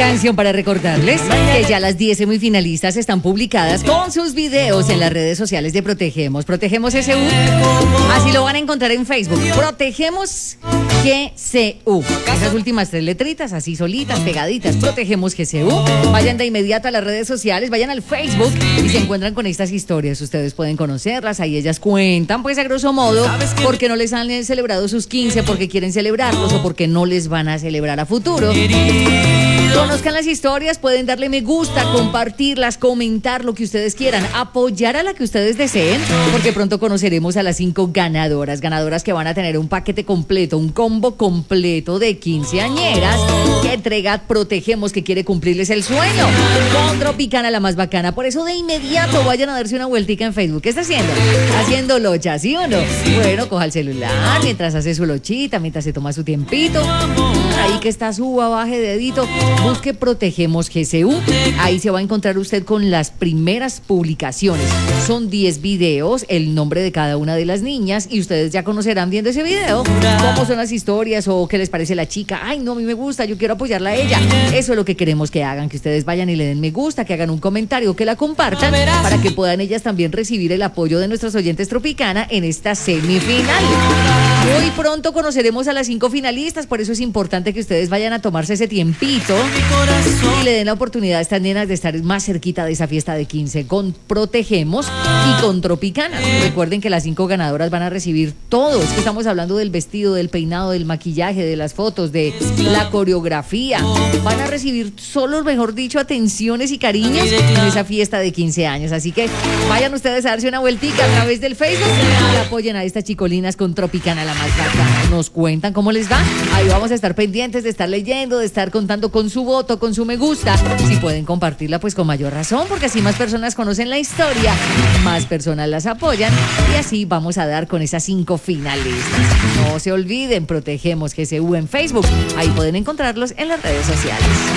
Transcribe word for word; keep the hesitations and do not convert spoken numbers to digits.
Canción para recordarles que ya las diez semifinalistas están publicadas con sus videos en las redes sociales de Protegemos. Protegemos S U. Así lo van a encontrar en Facebook. Protegemos G C U. Esas últimas tres letritas, así solitas, pegaditas. Protegemos G C U. Vayan de inmediato a las redes sociales, vayan al Facebook y se encuentran con estas historias. Ustedes pueden conocerlas. Ahí ellas cuentan, pues a grosso modo, por qué no les han celebrado sus quince, porque quieren celebrarlos o porque no les van a celebrar a futuro. Conozcan las historias, pueden darle me gusta, compartirlas, comentar lo que ustedes quieran, apoyar a la que ustedes deseen, porque pronto conoceremos a las cinco ganadoras, ganadoras que van a tener un paquete completo, un combo completo de quinceañeras que entrega Protegemos, que quiere cumplirles el sueño. Con Tropicana, la más bacana. Por eso de inmediato vayan a darse una vueltica en Facebook. ¿Qué está haciendo? Haciendo locha, ¿sí o no? Bueno, coja el celular mientras hace su lochita, mientras se toma su tiempito. Ahí que está, suba, baje dedito, busque Protegemos G C U. Ahí se va a encontrar usted con las primeras publicaciones. Son diez videos, el nombre de cada una de las niñas, y ustedes ya conocerán viendo ese video cómo son las historias o qué les parece la chica. Ay, no, a mí me gusta, yo quiero apoyarla a ella. Eso es lo que queremos que hagan, que ustedes vayan y le den me gusta, que hagan un comentario, que la compartan, para que puedan ellas también recibir el apoyo de nuestros oyentes Tropicana en esta semifinal. Muy pronto conoceremos a las cinco finalistas, por eso es importante que ustedes vayan a tomarse ese tiempito y le den la oportunidad a estas nenas de estar más cerquita de esa fiesta de quince con Protegemos y con Tropicana. Recuerden que las cinco ganadoras van a recibir todo. Es que estamos hablando del vestido, del peinado, del maquillaje, de las fotos, de la coreografía. Van a recibir solo, mejor dicho, atenciones y cariños en esa fiesta de quince años. Así que vayan ustedes a darse una vueltica a través del Facebook y apoyen a estas chicolinas con Tropicana, la más bacana. Nos cuentan cómo les va. Ahí vamos a estar pendientes de estar leyendo, de estar contando con su voto, con su me gusta. Si pueden compartirla, pues con mayor razón, porque así más personas conocen la historia, más personas las apoyan y así vamos a dar con esas cinco finalistas. No se olviden, Protegemos G C U en Facebook. Ahí pueden encontrarlos en las redes sociales.